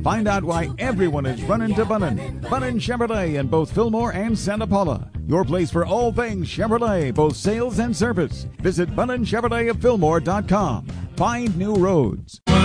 Find out why everyone is running to Bunnin. Bunnin Chevrolet in both Fillmore and Santa Paula. Your place for all things Chevrolet, both sales and service. Visit BunninChevroletofFillmore.com. Find new roads.